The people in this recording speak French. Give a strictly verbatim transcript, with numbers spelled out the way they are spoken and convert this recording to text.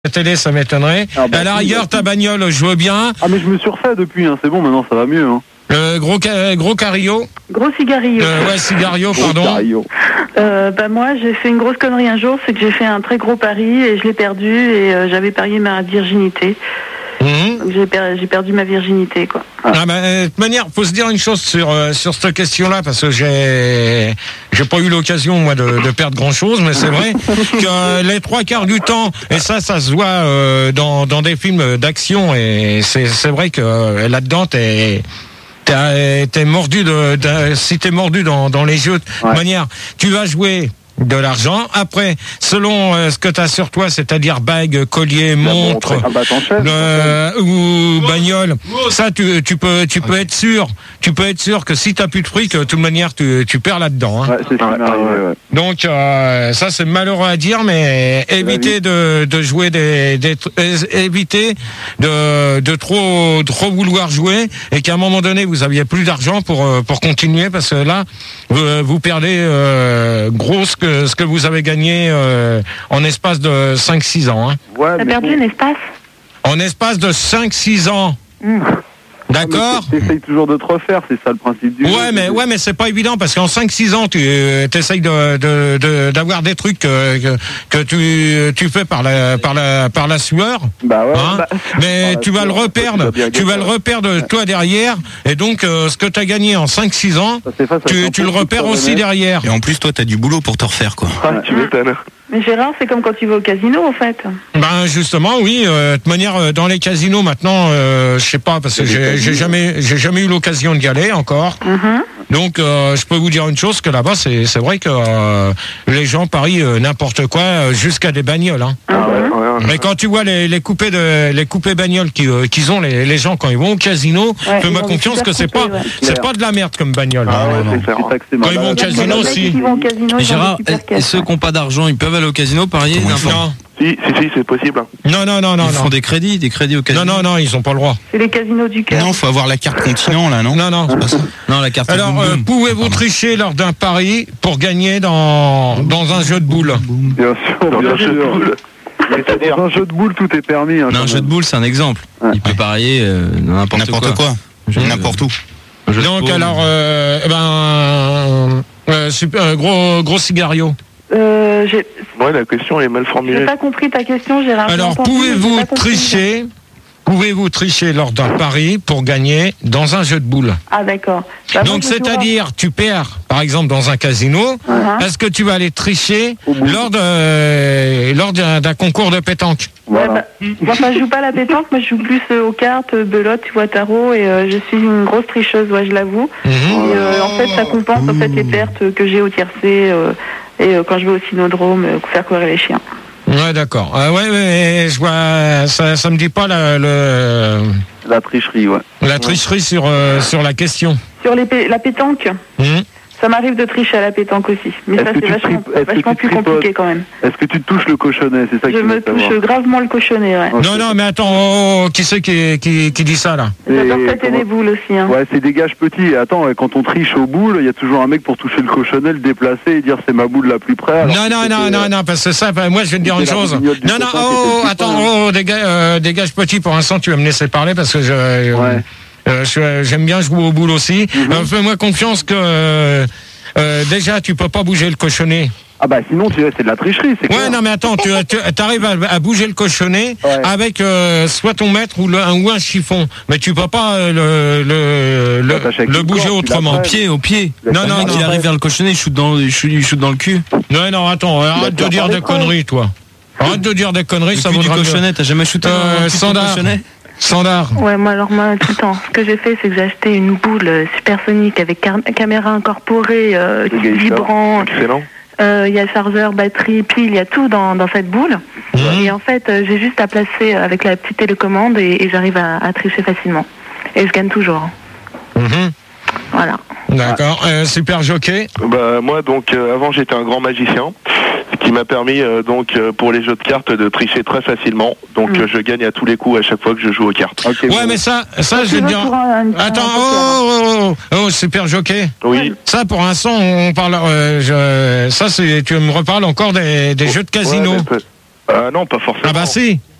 La télé, ça m'étonnerait. Ah bah, à la rigueur, ta bagnole, je veux bien. Ah, mais je me suis refait depuis, hein. C'est bon, maintenant ça va mieux. Hein. Le gros, ca... gros cario. Gros cigario. Euh, ouais, cigario, pardon. Cario. Euh, bah moi, j'ai fait une grosse connerie un jour, c'est que j'ai fait un très gros pari et je l'ai perdu et euh, j'avais parié ma virginité. Mmh. Donc j'ai, per... j'ai perdu ma virginité, quoi. Ah, ah bah, de toute manière, faut se dire une chose sur euh, sur cette question-là, parce que j'ai j'ai pas eu l'occasion moi de, de perdre grand-chose, mais c'est vrai que euh, les trois quarts du temps, et ça, ça se voit euh, dans dans des films d'action, et c'est c'est vrai que euh, là-dedans t'es T'es, t'es mordu de, de, si t'es mordu dans, dans les jeux, de ouais. manière, tu vas jouer de l'argent. Après, selon euh, ce que t'as sur toi, c'est-à-dire bague, collier, montre, euh, ou bagnole, ça, tu, tu peux, tu peux être sûr, tu peux être sûr que si t'as plus de fric, de toute manière, tu, tu perds là-dedans. Hein. Ouais, c'est ça. Ouais, ouais, ouais. Donc, euh, ça, c'est malheureux à dire, mais évitez de, de jouer des, des, évitez de, de trop, trop vouloir jouer et qu'à un moment donné, vous aviez plus d'argent pour, pour continuer, parce que là, vous, vous perdez euh, gros ce que ce que vous avez gagné euh, en espace de cinq six ans. Hein. Ouais, t'as perdu bon. un espace En espace de cinq six ans. Mmh. D'accord. Tu essayes toujours de te refaire, c'est ça le principe du ouais, jeu. Mais, ouais, mais c'est pas évident parce qu'en cinq six ans, tu euh, essayes de, de, de, d'avoir des trucs euh, que, que tu, tu fais par la, par, la, par la sueur. Bah ouais. Hein, bah, mais tu vas le reperdre, tu vas le reperdre ouais. toi derrière. Et donc, euh, ce que tu as gagné en cinq six ans, ça face, tu, tu le repères aussi derrière. Et en plus, toi, tu as du boulot pour te refaire, quoi. Ah, tu m'étonnes. Mais Gérard, c'est comme quand tu vas au casino, en fait. Ben justement, oui. Euh, de toute manière, dans les casinos maintenant, euh, je sais pas parce que j'ai, j'ai jamais, j'ai jamais eu l'occasion d'y aller encore. Mm-hmm. Donc, euh, je peux vous dire une chose que là-bas, c'est, c'est vrai que euh, les gens parient euh, n'importe quoi, euh, jusqu'à des bagnoles. Hein. Mm-hmm. Ah ouais, ouais, ouais. Mais quand tu vois les, les coupés de, les coupés bagnoles qui, euh, qu'ils ont les, les gens quand ils vont au casino, ouais, fais-moi confiance que c'est coupés, pas, ouais. c'est pas de la merde comme bagnole. Ah, ouais, non, non. C'est c'est c'est quand ils vont au casino, si. Gérard, et ceux qui n'ont pas d'argent, ils peuvent aller au casino parier n'importe. Non. Si, si, si, c'est possible. Non, non, non, non. Ils non. font des crédits, des crédits au casino. Non, non, non, ils ont pas le droit. C'est les casinos du cœur. Non, faut avoir la carte continent, là, non? Non, non, c'est pas ça. Non, la carte. Alors, boum, euh, boum. pouvez-vous Pardon. tricher lors d'un pari pour gagner dans, dans un jeu de boules? Bien sûr, bien sûr. C'est-à-dire dans un jeu de boules, tout est permis. Hein, non, un jeu de boules, c'est un exemple. Ouais. Il peut parier euh, n'importe, n'importe quoi. quoi. N'importe où. Donc, alors, euh, ben, euh, super, euh, gros, gros cigario. Euh, j'ai... Ouais, la question est mal formulée. J'ai pas compris ta question, Gérard. Alors, pouvez-vous tricher, pouvez-vous tricher lors d'un pari pour gagner dans un jeu de boules? Ah, d'accord. Bah, donc, c'est-à-dire, tu perds, par exemple, dans un casino, uh-huh. est-ce que tu vas aller tricher lors, de, lors d'un, d'un concours de pétanque? Voilà. Ouais, bah, moi, enfin, je joue pas à la pétanque, moi je joue plus euh, aux cartes, belote, tu vois, tarot, et euh, je suis une grosse tricheuse, ouais, je l'avoue. Mmh. Et euh, en fait, ça compense en fait les pertes que j'ai au tiercé euh, et euh, quand je vais au cynodrome, euh, faire courir les chiens. Ouais, d'accord. Euh, ouais, ouais, je vois, ça, ça me dit pas la, le... la tricherie, ouais. La tricherie ouais. sur euh, sur la question. Sur les p- la pétanque. Mmh. Ça m'arrive de tricher à la pétanque aussi, mais est-ce ça c'est vachement, tripes, vachement plus compliqué quand même. Est-ce que tu te touches le cochonnet, c'est ça Je que me touche savoir. Gravement le cochonnet, ouais. Okay. Non, non, mais attends, oh, oh, qui c'est qui, qui, qui dit ça là? J'adore tâter des boules aussi. Hein. Ouais, c'est des gages petits. Et attends, quand on triche aux boules, il y a toujours un mec pour toucher le cochonnet, le déplacer et dire c'est ma boule la plus près. Non, non, non, non, non, parce que ça, moi je vais te dire une chose. Non, non, oh, attends, oh, des, gars, euh, des gages petits, pour l'instant tu vas me laisser parler parce que je... Euh, ouais. euh, je, j'aime bien jouer aux boules aussi. Mm-hmm. Euh, fais-moi confiance que... Euh, Euh, déjà, tu peux pas bouger le cochonnet. Ah bah sinon, tu, c'est de la tricherie, c'est Ouais, clair. non mais attends, tu, tu arrives à, à bouger le cochonnet ouais. avec euh, soit ton maître ou, le, un, ou un chiffon. Mais tu peux pas euh, le, le, le, ouais, le bouger corps, autrement. Au pied, au pied. Non, non, non. Il arrive vers le cochonnet, il shoot dans, il shoot, il shoot dans le cul. Non, non, attends, arrête de dire des conneries, toi. Arrête de dire des conneries, le ça cul vaudra du cochonnet, t'as jamais shooté euh, dans le standard. cochonnet? Standard. Ouais, moi alors moi tout le temps. Ce que j'ai fait, c'est que j'ai acheté une boule supersonique avec car- caméra incorporée, euh, vibrant. Excellent. Il euh, y a chargeur, batterie, pile, il y a tout dans, dans cette boule. Mmh. Et en fait, euh, j'ai juste à placer avec la petite télécommande et, et j'arrive à, à tricher facilement. Et je gagne toujours. Mmh. Voilà. D'accord. Euh, super jockey. Bah moi donc euh, avant j'étais un grand magicien, ce qui m'a permis euh, donc euh, pour les jeux de cartes de tricher très facilement. Donc mmh. euh, je gagne à tous les coups à chaque fois que je joue aux cartes. Okay, ouais bon. Mais ça, ça je vais te dire. Un, Attends, un oh, oh, oh, oh, super jockey. Oui. Ça pour l'instant on parle. Euh, je... Ça c'est, tu me reparles encore des, des jeux de casino. Ouais, Ah non, pas forcément. Ah bah si.